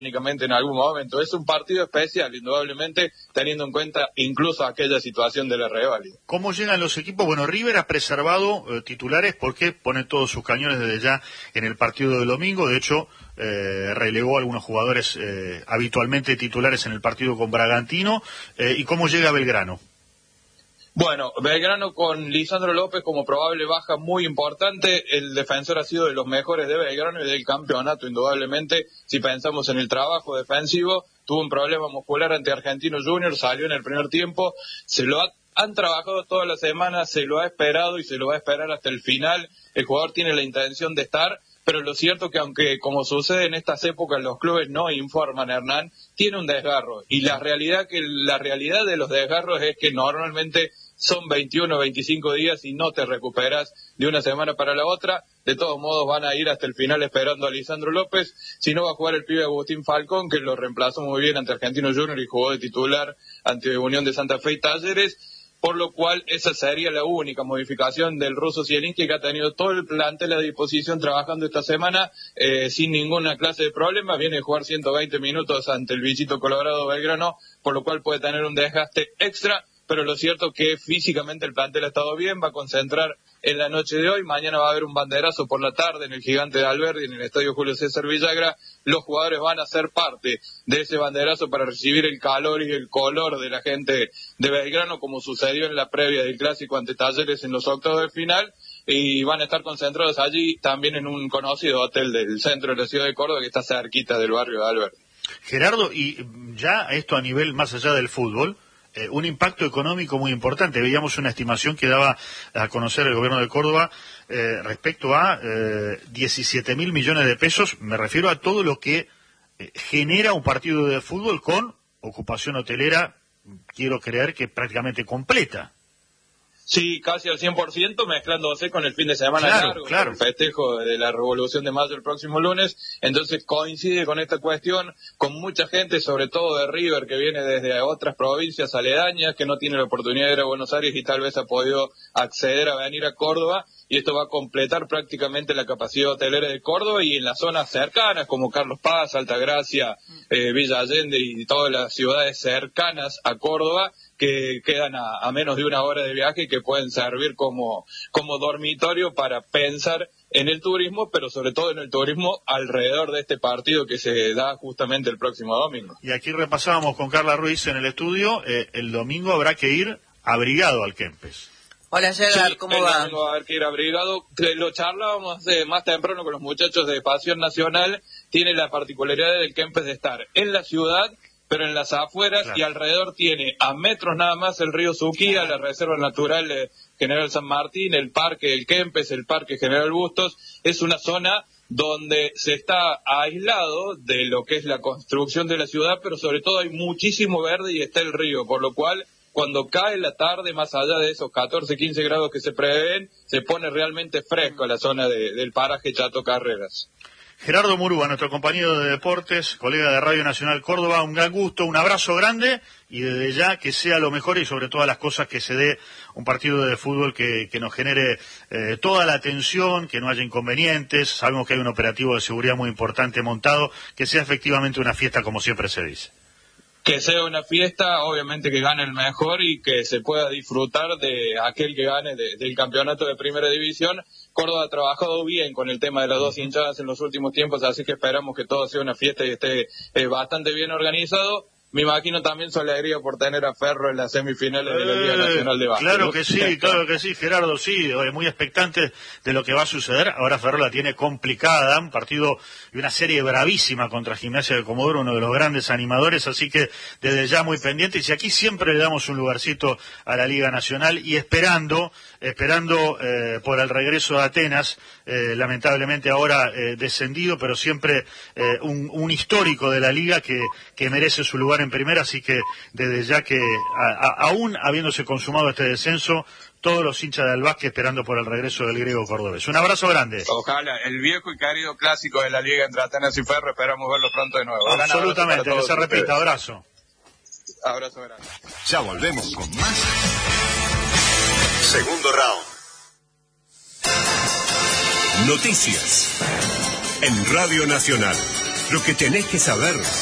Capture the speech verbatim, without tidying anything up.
únicamente en algún momento. Es un partido especial, indudablemente, teniendo en cuenta incluso aquella situación de la reválida. ¿Cómo llegan los equipos? Bueno, River ha preservado eh, titulares porque pone todos sus cañones desde ya en el partido del domingo. De hecho, eh, relegó a algunos jugadores eh, habitualmente titulares en el partido con Bragantino. Eh, ¿Y cómo llega Belgrano? Bueno, Belgrano con Lisandro López como probable baja muy importante. El defensor ha sido de los mejores de Belgrano y del campeonato, indudablemente. Si pensamos en el trabajo defensivo, tuvo un problema muscular ante Argentino Junior, salió en el primer tiempo, se lo ha, han trabajado toda la semana, se lo ha esperado y se lo va a esperar hasta el final. El jugador tiene la intención de estar, pero lo cierto que aunque, como sucede en estas épocas, los clubes no informan, Hernán, tiene un desgarro. Y la realidad que la realidad de los desgarros es que normalmente son veintiuno o veinticinco días y no te recuperas de una semana para la otra. De todos modos van a ir hasta el final esperando a Lisandro López. Si no, va a jugar el pibe Agustín Falcón, que lo reemplazó muy bien ante Argentino Junior y jugó de titular ante Unión de Santa Fe y Talleres. Por lo cual esa sería la única modificación del ruso Zielinski, que ha tenido todo el plantel a disposición trabajando esta semana eh, sin ninguna clase de problema. Viene a jugar ciento veinte minutos ante el bichito Colorado Belgrano, por lo cual puede tener un desgaste extra. Pero lo cierto es que físicamente el plantel ha estado bien, va a concentrar en la noche de hoy. Mañana va a haber un banderazo por la tarde en el Gigante de Alberdi, en el Estadio Julio César Villagra. Los jugadores van a ser parte de ese banderazo para recibir el calor y el color de la gente de Belgrano, como sucedió en la previa del Clásico ante Talleres en los octavos de final. Y van a estar concentrados allí también en un conocido hotel del centro de la ciudad de Córdoba, que está cerquita del barrio de Alberdi. Gerardo, y ya esto a nivel más allá del fútbol, Eh, un impacto económico muy importante. Veíamos una estimación que daba a conocer el gobierno de Córdoba eh, respecto a eh, diecisiete mil millones de pesos. Me refiero a todo lo que eh, genera un partido de fútbol con ocupación hotelera, quiero creer que prácticamente completa. Sí, casi al cien por ciento, mezclándose con el fin de semana claro, largo, claro. el festejo de la Revolución de Mayo el próximo lunes. Entonces coincide con esta cuestión, con mucha gente, sobre todo de River, que viene desde otras provincias aledañas, que no tiene la oportunidad de ir a Buenos Aires y tal vez ha podido acceder a venir a Córdoba. Y esto va a completar prácticamente la capacidad hotelera de Córdoba, y en las zonas cercanas como Carlos Paz, Altagracia, eh, Villa Allende y todas las ciudades cercanas a Córdoba, que quedan a, a menos de una hora de viaje, que pueden servir como, como dormitorio para pensar en el turismo, pero sobre todo en el turismo alrededor de este partido que se da justamente el próximo domingo. Y aquí repasábamos con Carla Ruiz en el estudio, eh, el domingo habrá que ir abrigado al Kempes. Hola Gerard, sí, ¿cómo va? Va a haber que ir abrigado. Lo charlábamos de más temprano con los muchachos de Pasión Nacional. Tiene la particularidad del Kempes de estar en la ciudad, pero en las afueras, claro. Y alrededor tiene a metros nada más el río Suquía, la Reserva Natural eh, General San Martín, el Parque del Kempes, el Parque General Bustos. Es una zona donde se está aislado de lo que es la construcción de la ciudad, pero sobre todo hay muchísimo verde y está el río, por lo cual cuando cae la tarde, más allá de esos catorce, quince grados que se prevén, se pone realmente fresco la zona de, del paraje Chato Carreras. Gerardo Murúa, nuestro compañero de deportes, colega de Radio Nacional Córdoba, un gran gusto, un abrazo grande y desde ya que sea lo mejor y sobre todas las cosas que se dé un partido de fútbol que, que nos genere eh, toda la atención, que no haya inconvenientes. Sabemos que hay un operativo de seguridad muy importante montado, que sea efectivamente una fiesta como siempre se dice. Que sea una fiesta, obviamente que gane el mejor y que se pueda disfrutar de aquel que gane de, del campeonato de Primera División. Córdoba ha trabajado bien con el tema de las dos hinchadas en los últimos tiempos, así que esperamos que todo sea una fiesta y esté eh, bastante bien organizado. Me imagino también su alegría por tener a Ferro en las semifinales de la Liga Nacional de Básquet. Claro que sí, claro que sí, Gerardo, sí, muy expectante de lo que va a suceder. Ahora Ferro la tiene complicada, un partido y una serie bravísima contra Gimnasia de Comodoro, uno de los grandes animadores, así que desde ya muy pendientes. Y aquí siempre le damos un lugarcito a la Liga Nacional y esperando, esperando eh, por el regreso de Atenas, eh, lamentablemente ahora eh, descendido, pero siempre eh, un, un histórico de la Liga que, que merece su lugar en primera, así que desde ya que a, a, aún habiéndose consumado este descenso, todos los hinchas del básquet esperando por el regreso del griego cordobés. Un abrazo grande. Ojalá, el viejo y querido clásico de la Liga entre Atenas y Ferro, esperamos verlo pronto de nuevo. Absolutamente, que se repita, abrazo. Abrazo grande. Ya volvemos con más. Segundo round. Noticias en Radio Nacional. Lo que tenés que saber